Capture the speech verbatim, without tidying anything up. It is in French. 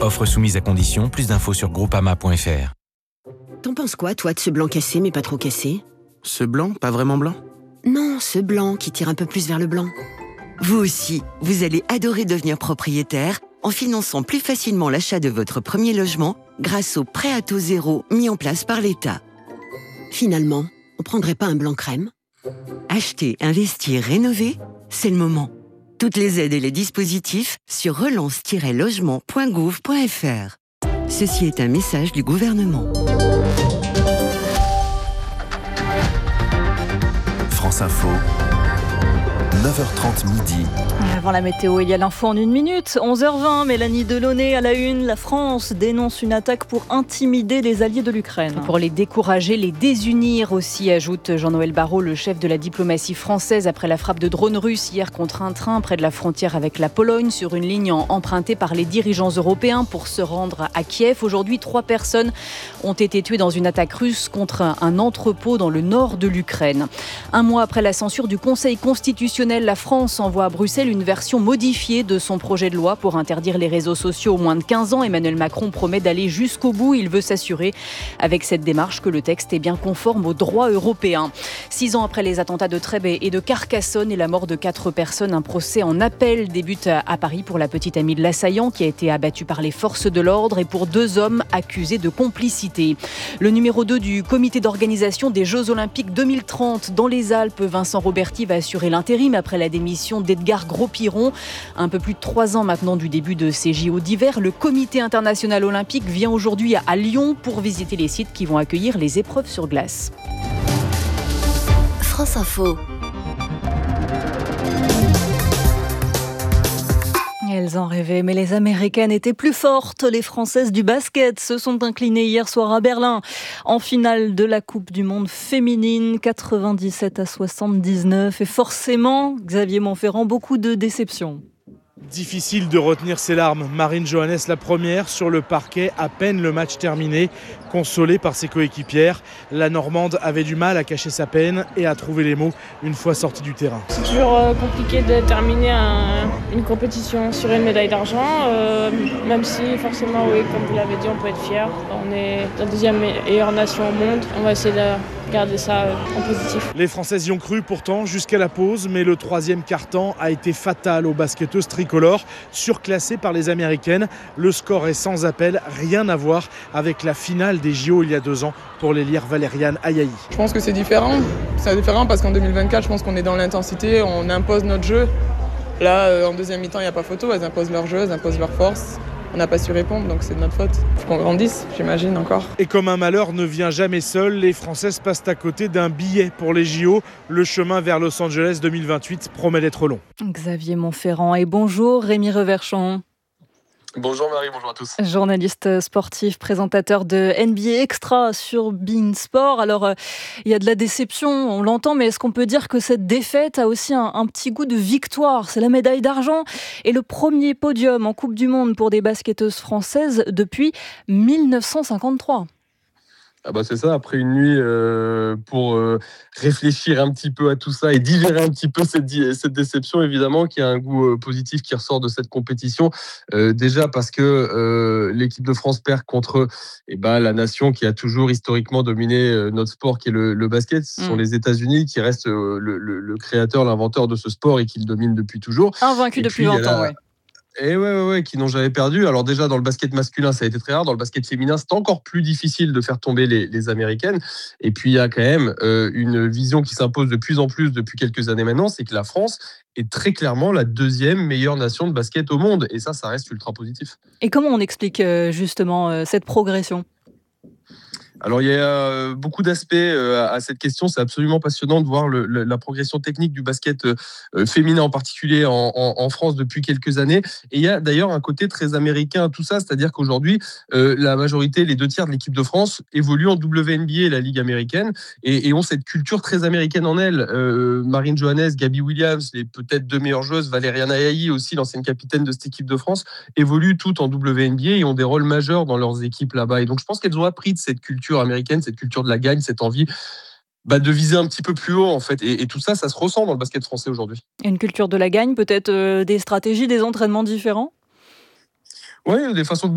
Offre soumise à condition. Plus d'infos sur groupama point f r. T'en penses quoi, toi, de ce blanc cassé, mais pas trop cassé ? Ce blanc, pas vraiment blanc ? Non, ce blanc qui tire un peu plus vers le blanc. Vous aussi, vous allez adorer devenir propriétaire en finançant plus facilement l'achat de votre premier logement grâce au prêt à taux zéro mis en place par l'État. Finalement, on prendrait pas un blanc crème ? Acheter, investir, rénover, c'est le moment. Toutes les aides et les dispositifs sur relance tiret logement point gouv point f r. Ceci est un message du gouvernement. France Info, neuf heures trente midi. Et avant la météo, il y a l'info en une minute. onze heures vingt, Mélanie Delaunay à la une. La France dénonce une attaque pour intimider les alliés de l'Ukraine. Pour les décourager, les désunir aussi, ajoute Jean-Noël Barrot, le chef de la diplomatie française, après la frappe de drones russes hier contre un train près de la frontière avec la Pologne, sur une ligne empruntée par les dirigeants européens pour se rendre à Kiev. Aujourd'hui, trois personnes ont été tuées dans une attaque russe contre un entrepôt dans le nord de l'Ukraine. Un mois après la censure du Conseil constitutionnel, la France envoie à Bruxelles une version modifiée de son projet de loi pour interdire les réseaux sociaux aux moins de quinze ans. Emmanuel Macron promet d'aller jusqu'au bout. Il veut s'assurer avec cette démarche que le texte est bien conforme au droit européen. Six ans après les attentats de Trèbes et de Carcassonne et la mort de quatre personnes, un procès en appel débute à Paris pour la petite amie de l'assaillant qui a été abattu par les forces de l'ordre et pour deux hommes accusés de complicité. Le numéro deux du comité d'organisation des Jeux Olympiques deux mille trente dans les Alpes, Vincent Roberti, va assurer l'intérim après la démission d'Edgar Gros-Piron. Un peu plus de trois ans maintenant du début de ces J O d'hiver, le comité international olympique vient aujourd'hui à Lyon pour visiter les sites qui vont accueillir les épreuves sur glace. France Info. Elles en rêvaient, mais les Américaines étaient plus fortes. Les Françaises du basket se sont inclinées hier soir à Berlin en finale de la Coupe du Monde féminine, quatre-vingt-dix-sept à soixante-dix-neuf. Et forcément, Xavier Montferrand, beaucoup de déceptions. Difficile de retenir ses larmes. Marine Johannes, la première, sur le parquet, à peine le match terminé, consolée par ses coéquipières. La Normande avait du mal à cacher sa peine et à trouver les mots une fois sortie du terrain. C'est toujours euh, compliqué de terminer un, une compétition sur une médaille d'argent, euh, même si forcément, oui, comme vous l'avez dit, on peut être fier. On est la deuxième meilleure nation au monde. On va essayer de garder ça en positif. Les Françaises y ont cru pourtant jusqu'à la pause, mais le troisième quart-temps a été fatal aux basketteuses tricolores, surclassées par les Américaines. Le score est sans appel, rien à voir avec la finale des J O il y a deux ans pour l'élire Valériane Ayayi. Je pense que c'est différent. C'est différent parce qu'en deux mille vingt-quatre, je pense qu'on est dans l'intensité, on impose notre jeu. Là, en deuxième mi-temps, il n'y a pas photo, elles imposent leur jeu, elles imposent leur force. On n'a pas su répondre, donc c'est de notre faute. Il faut qu'on grandisse, j'imagine encore. Et comme un malheur ne vient jamais seul, les Françaises passent à côté d'un billet pour les J O. Le chemin vers Los Angeles deux mille vingt-huit promet d'être long. Xavier Montferrand et bonjour Rémi Reverchon. Bonjour Marie, bonjour à tous. Journaliste sportif, présentateur de N B A Extra sur beIN Sport. Alors, euh, il y a de la déception, on l'entend, mais est-ce qu'on peut dire que cette défaite a aussi un, un petit goût de victoire ? C'est la médaille d'argent et le premier podium en Coupe du Monde pour des basketteuses françaises depuis dix-neuf cent cinquante-trois. Ah bah c'est ça, après une nuit euh, pour euh, réfléchir un petit peu à tout ça et digérer un petit peu cette, cette déception, évidemment, qui a un goût euh, positif qui ressort de cette compétition. Euh, déjà parce que euh, l'équipe de France perd contre eh ben, la nation qui a toujours historiquement dominé euh, notre sport, qui est le, le basket. Ce sont mmh. les États-Unis qui restent euh, le, le, le créateur, l'inventeur de ce sport et qui le domine depuis toujours. Invaincu depuis longtemps, oui. Et ouais, ouais, ouais, qui n'ont jamais perdu. Alors déjà, dans le basket masculin, ça a été très rare. Dans le basket féminin, c'est encore plus difficile de faire tomber les, les Américaines. Et puis, il y a quand même euh, une vision qui s'impose de plus en plus depuis quelques années maintenant, c'est que la France est très clairement la deuxième meilleure nation de basket au monde. Et ça, ça reste ultra positif. Et comment on explique euh, justement euh, cette progression ? Alors, il y a beaucoup d'aspects à cette question. C'est absolument passionnant de voir le, le, la progression technique du basket féminin, en particulier en, en, en France depuis quelques années. Et il y a d'ailleurs un côté très américain à tout ça, c'est-à-dire qu'aujourd'hui, euh, la majorité, les deux tiers de l'équipe de France évoluent en W N B A, la Ligue américaine, et, et ont cette culture très américaine en elles. Euh, Marine Johannes, Gabby Williams, les peut-être deux meilleures joueuses, Valériane Ayayi aussi, l'ancienne capitaine de cette équipe de France, évoluent toutes en W N B A et ont des rôles majeurs dans leurs équipes là-bas. Et donc, je pense qu'elles ont appris de cette culture américaine, cette culture de la gagne, cette envie bah, de viser un petit peu plus haut en fait. Et, et tout ça, ça se ressent dans le basket français aujourd'hui. Une culture de la gagne, peut-être euh, des stratégies, des entraînements différents ? Oui, des façons de